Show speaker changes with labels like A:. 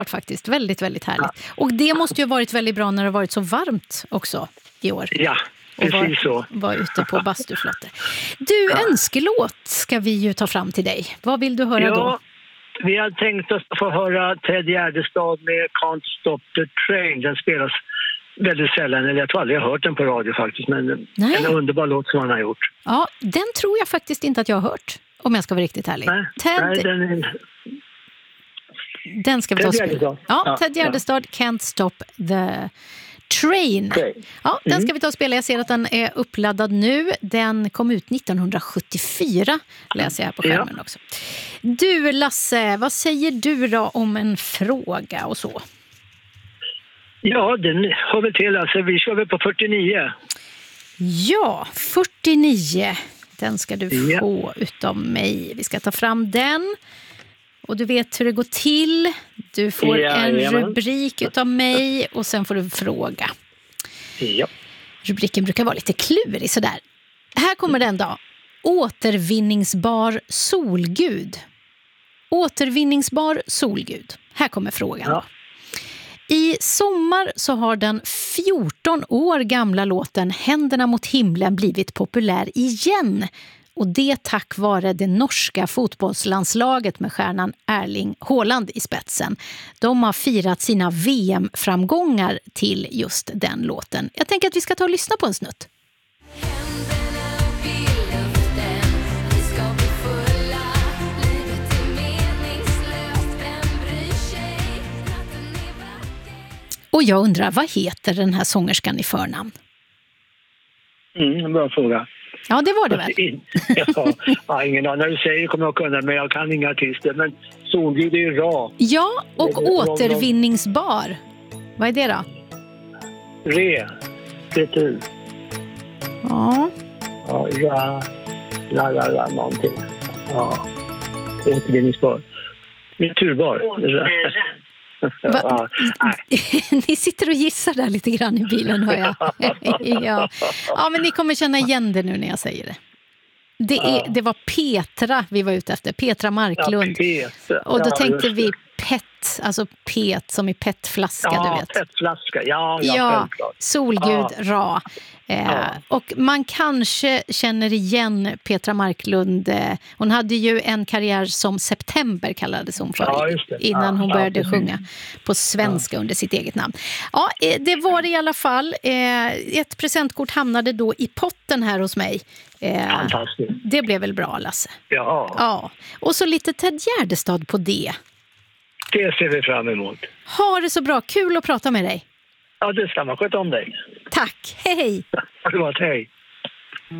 A: faktiskt. Väldigt, väldigt härligt. Och det måste ju ha varit väldigt bra när det har varit så varmt också i år.
B: Ja, precis så.
A: Var ute på bastuflotte. Du, önskelåt ska vi ju ta fram till dig. Vad vill du höra då?
B: Vi har tänkt oss få höra Ted Gärdestad med Can't Stop the Train. Den spelas väldigt sällan, eller jag tror aldrig jag har hört den på radio faktiskt, men en underbar låt som han har gjort.
A: Ja, den tror jag faktiskt inte att jag har hört, om jag ska vara riktigt ärlig. Den ska vi ta och spela. Ja, Ted Gärdestad, Can't Stop the Train. Ja, den ska vi ta och spela. Jag ser att den är uppladdad nu. Den kom ut 1974, läser jag här på skärmen också. Du, Lasse, vad säger du då om en fråga och så?
B: Ja, den har väl till. Alltså, vi kör väl på 49.
A: Ja, 49. Den ska du få utav mig. Vi ska ta fram den. Och du vet hur det går till. Du får en rubrik utav mig och sen får du fråga.
B: Ja.
A: Rubriken brukar vara lite klurig sådär. Här kommer den då. Återvinningsbar solgud. Återvinningsbar solgud. Här kommer frågan då. I sommar så har den 14 år gamla låten Händerna mot himlen blivit populär igen. Och det tack vare det norska fotbollslandslaget med stjärnan Erling Haaland i spetsen. De har firat sina VM-framgångar till just den låten. Jag tänker att vi ska ta och lyssna på en snutt. Och jag undrar, vad heter den här sångerskan i förnamn?
B: Bra fråga.
A: Ja, det var det väl?
B: Ingen annan. När du säger kommer jag kunna, men jag kan inga artister. Men solgud är ju Ra.
A: Ja, och återvinningsbar. Vad är det då?
B: Retur.
A: Ja.
B: Ja, någonting. Ja, återvinningsbar. Returbar.
A: Ni sitter och gissar där lite grann i bilen, hör jag. Ja, men ni kommer känna igen det nu när jag säger det. Det var Petra vi var ute efter. Petra Marklund. Och då tänkte vi PET, alltså PET som i PET-flaska, du vet.
B: PET-flaska,
A: solgud, Ra. Och man kanske känner igen Petra Marklund. Hon hade ju en karriär som September kallades hon för, innan hon började sjunga på svenska under sitt eget namn. Ja, det var det i alla fall. Ett presentkort hamnade då i potten här hos mig.
B: Fantastiskt.
A: Det blev väl bra, Lasse?
B: Ja.
A: Och så lite Ted Gärdestad på det.
B: Det ser vi fram emot.
A: Ha det så bra, kul att prata med dig.
B: Ja, detsamma. Sköt om dig.
A: Tack, hej.
B: Hej.